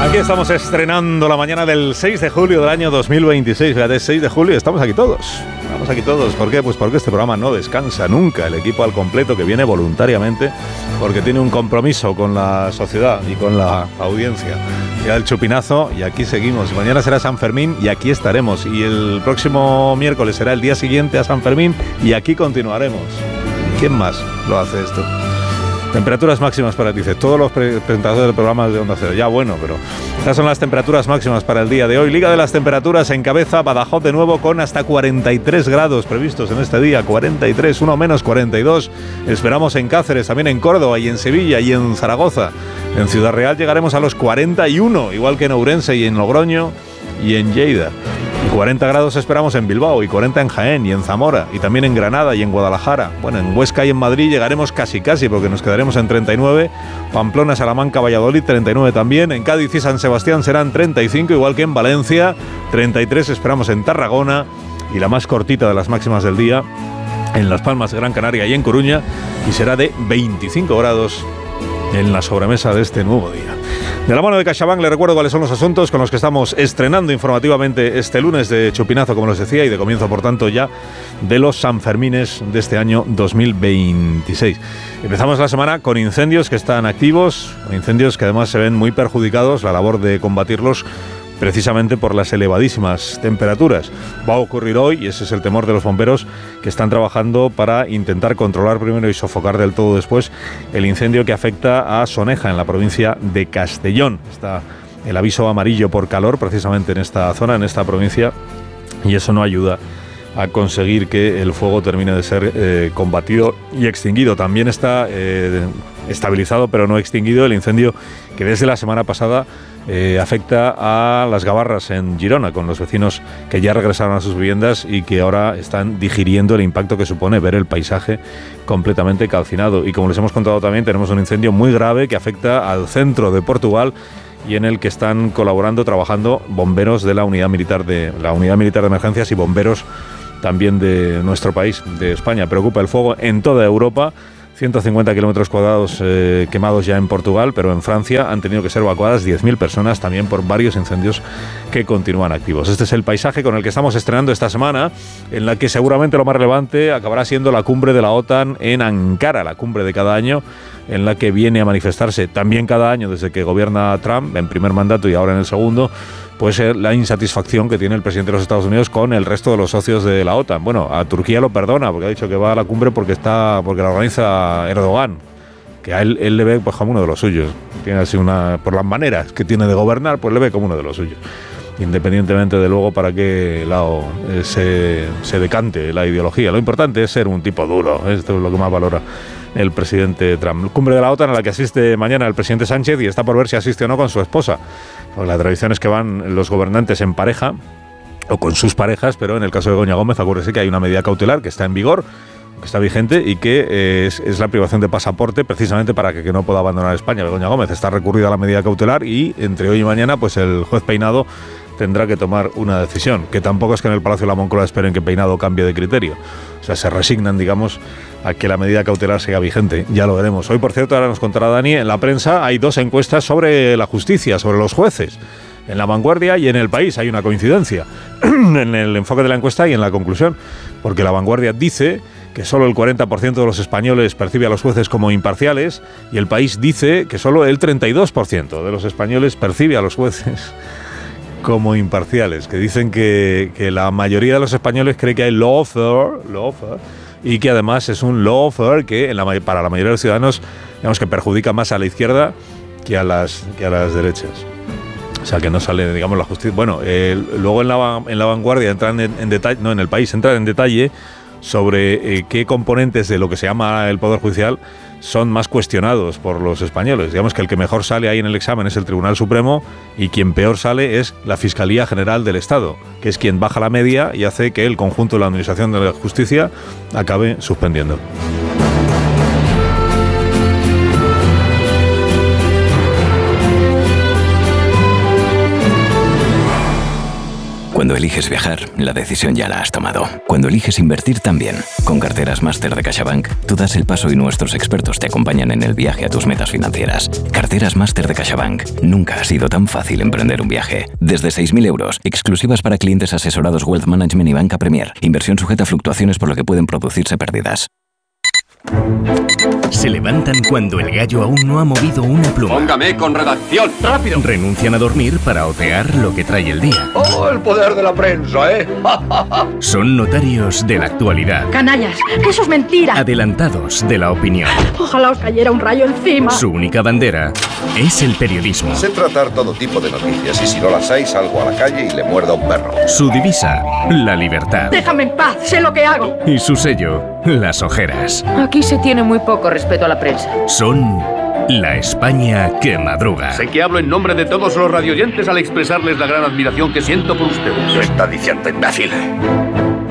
Aquí estamos estrenando la mañana del 6 de julio del año 2026. Fíjate, 6 de julio, estamos aquí todos. Estamos aquí todos. ¿Por qué? Pues porque este programa no descansa nunca. El equipo al completo que viene voluntariamente porque tiene un compromiso con la sociedad y con la audiencia. Ya el chupinazo y aquí seguimos. Mañana será San Fermín y aquí estaremos. Y el próximo miércoles será el día siguiente a San Fermín y aquí continuaremos. ¿Quién más lo hace esto? Temperaturas máximas para ti, todos los presentadores de programas de Onda Cero. Ya bueno, pero estas son las temperaturas máximas para el día de hoy. Liga de las temperaturas encabeza Badajoz de nuevo con hasta 43 grados previstos en este día. 43, uno menos 42. Esperamos en Cáceres, también en Córdoba y en Sevilla y en Zaragoza. En Ciudad Real llegaremos a los 41, igual que en Ourense y en Logroño y en Lleida. Y 40 grados esperamos en Bilbao, y 40 en Jaén y en Zamora, y también en Granada y en Guadalajara. Bueno, en Huesca y en Madrid llegaremos casi, porque nos quedaremos en 39. Pamplona, Salamanca, Valladolid, 39 también. En Cádiz y San Sebastián serán 35, igual que en Valencia. 33 esperamos en Tarragona. Y la más cortita de las máximas del día, en Las Palmas, Gran Canaria y en Coruña, y será de 25 grados en la sobremesa de este nuevo día. De la mano de CaixaBank le recuerdo cuáles son los asuntos con los que estamos estrenando informativamente este lunes de chupinazo, como les decía, y de comienzo, por tanto, ya de los Sanfermines de este año 2026. Empezamos la semana con incendios que están activos, incendios que además se ven muy perjudicados, la labor de combatirlos precisamente por las elevadísimas temperaturas. Va a ocurrir hoy, y ese es el temor de los bomberos, que están trabajando para intentar controlar primero y sofocar del todo después el incendio que afecta a Soneja, en la provincia de Castellón. Está el aviso amarillo por calor precisamente en esta zona, en esta provincia, y eso no ayuda a conseguir que el fuego termine de ser combatido y extinguido. También está estabilizado pero no extinguido el incendio que desde la semana pasada afecta a Las Gavarras en Girona, con los vecinos que ya regresaron a sus viviendas y que ahora están digiriendo el impacto que supone ver el paisaje completamente calcinado. Y como les hemos contado también, tenemos un incendio muy grave que afecta al centro de Portugal y en el que están colaborando, trabajando bomberos de la Unidad Militar de Emergencias y bomberos también de nuestro país, de España. Preocupa el fuego en toda Europa. 150 kilómetros cuadrados quemados ya en Portugal, pero en Francia han tenido que ser evacuadas 10.000 personas también por varios incendios que continúan activos. Este es el paisaje con el que estamos estrenando esta semana, en la que seguramente lo más relevante acabará siendo la cumbre de la OTAN en Ankara, la cumbre de cada año, en la que viene a manifestarse también cada año desde que gobierna Trump, en primer mandato y ahora en el segundo, pues la insatisfacción que tiene el presidente de los Estados Unidos con el resto de los socios de la OTAN. Bueno, a Turquía lo perdona, porque ha dicho que va a la cumbre porque la organiza Erdogan, que a él le ve pues como uno de los suyos. Tiene así por las maneras que tiene de gobernar, pues le ve como uno de los suyos. Independientemente de luego para qué lado se decante la ideología. Lo importante es ser un tipo duro, esto es lo que más valora el presidente Trump. Cumbre de la OTAN a la que asiste mañana el presidente Sánchez, y está por ver si asiste o no con su esposa. Pues la tradición es que van los gobernantes en pareja o con sus parejas, pero en el caso de Begoña Gómez, acuérdese que hay una medida cautelar que está en vigor, que está vigente y que es la privación de pasaporte precisamente para que no pueda abandonar España. Begoña Gómez está recurrida a la medida cautelar y entre hoy y mañana pues el juez Peinado tendrá que tomar una decisión, que tampoco es que en el Palacio de la Moncloa esperen que Peinado cambie de criterio. O sea, se resignan, digamos, a que la medida cautelar siga vigente. Ya lo veremos. Hoy, por cierto, ahora nos contará Dani, en la prensa hay dos encuestas sobre la justicia, sobre los jueces. En La Vanguardia y en El País hay una coincidencia en el enfoque de la encuesta y en la conclusión, porque La Vanguardia dice que solo el 40% de los españoles percibe a los jueces como imparciales, y El País dice que solo el 32% de los españoles percibe a los jueces como imparciales, que dicen que la mayoría de los españoles cree que hay lawfare, y que además es un lawfare que para la mayoría de los ciudadanos, digamos, que perjudica más a la izquierda que a las derechas. O sea, que no sale, digamos, la justicia. Bueno, luego en la Vanguardia entran en detalle, no, en El País entran en detalle sobre qué componentes de lo que se llama el Poder Judicial son más cuestionados por los españoles. Digamos que el que mejor sale ahí en el examen es el Tribunal Supremo, y quien peor sale es la Fiscalía General del Estado, que es quien baja la media y hace que el conjunto de la Administración de la Justicia acabe suspendiendo. Cuando eliges viajar, la decisión ya la has tomado. Cuando eliges invertir también. Con Carteras Máster de CaixaBank, tú das el paso y nuestros expertos te acompañan en el viaje a tus metas financieras. Carteras Máster de CaixaBank. Nunca ha sido tan fácil emprender un viaje. Desde 6.000 euros, exclusivas para clientes asesorados Wealth Management y Banca Premier. Inversión sujeta a fluctuaciones por lo que pueden producirse pérdidas. Se levantan cuando el gallo aún no ha movido una pluma. Póngame con redacción, rápido. Renuncian a dormir para otear lo que trae el día. ¡Oh, el poder de la prensa, eh! Son notarios de la actualidad. Canallas, que eso es mentira. Adelantados de la opinión. Ojalá os cayera un rayo encima. Su única bandera es el periodismo. Sé tratar todo tipo de noticias y si no las hay salgo a la calle y le muerdo a un perro. Su divisa, la libertad. Déjame en paz, sé lo que hago. Y su sello, las ojeras. Aquí se tiene muy poco respeto a la prensa. Son la España que madruga. Sé que hablo en nombre de todos los radioyentes al expresarles la gran admiración que siento por ustedes. ¿Qué está diciendo, imbécil?